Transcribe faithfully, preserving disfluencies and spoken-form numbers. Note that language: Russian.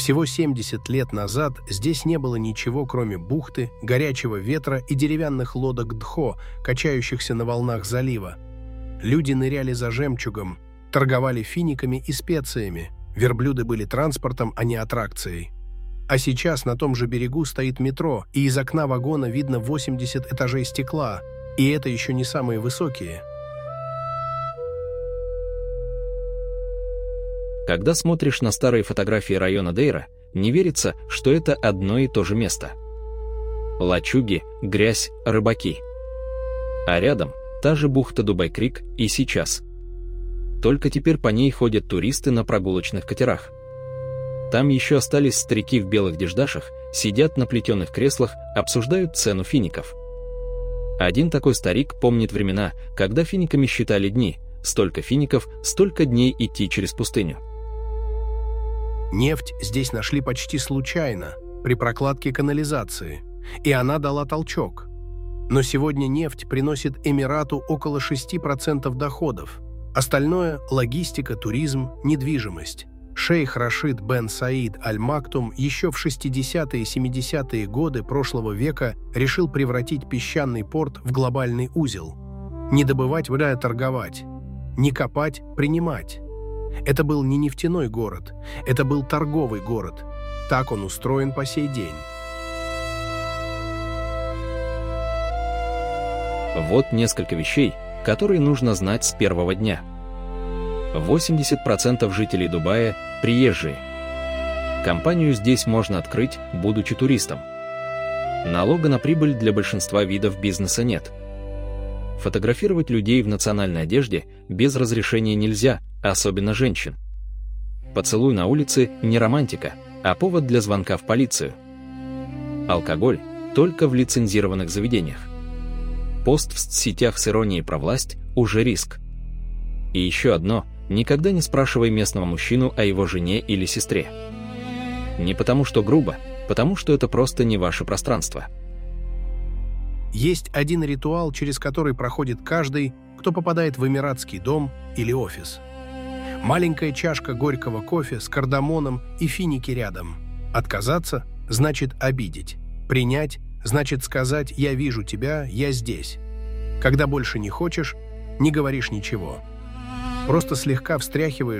Всего семьдесят лет назад здесь не было ничего, кроме бухты, горячего ветра и деревянных лодок Дхо, качающихся на волнах залива. Люди ныряли за жемчугом, торговали финиками и специями. Верблюды были транспортом, а не аттракцией. А сейчас на том же берегу стоит метро, и из окна вагона видно восемьдесят этажей стекла, и это еще не самые высокие. Когда смотришь на старые фотографии района Дейра, не верится, что это одно и то же место. Лачуги, грязь, рыбаки. А рядом та же бухта Дубай-Крик и сейчас. Только теперь по ней ходят туристы на прогулочных катерах. Там еще остались старики в белых деждашах, сидят на плетеных креслах, обсуждают цену фиников. Один такой старик помнит времена, когда финиками считали дни. Столько фиников, столько дней идти через пустыню. Нефть здесь нашли почти случайно, при прокладке канализации, и она дала толчок. Но сегодня нефть приносит Эмирату около шести процентов доходов. Остальное – логистика, туризм, недвижимость. Шейх Рашид бен Саид Аль-Мактум еще в шестидесятые и семидесятые годы прошлого века решил превратить песчаный порт в глобальный узел. Не добывать, а торговать. Не копать, принимать. Это был не нефтяной город, это был торговый город. Так он устроен по сей день. Вот несколько вещей, которые нужно знать с первого дня. восемьдесят процентов жителей Дубая – приезжие. Компанию здесь можно открыть, будучи туристом. Налога на прибыль для большинства видов бизнеса нет. Фотографировать людей в национальной одежде без разрешения нельзя, особенно женщин. Поцелуй на улице не романтика, а повод для звонка в полицию. Алкоголь только в лицензированных заведениях. Пост в соцсетях с иронией про власть уже риск. И еще одно – никогда не спрашивай местного мужчину о его жене или сестре. Не потому что грубо, потому что это просто не ваше пространство. Есть один ритуал, через который проходит каждый, кто попадает в эмиратский дом или офис. Маленькая чашка горького кофе с кардамоном и финики рядом. Отказаться – значит обидеть. Принять – значит сказать «я вижу тебя, я здесь». Когда больше не хочешь, не говоришь ничего. Просто слегка встряхиваешь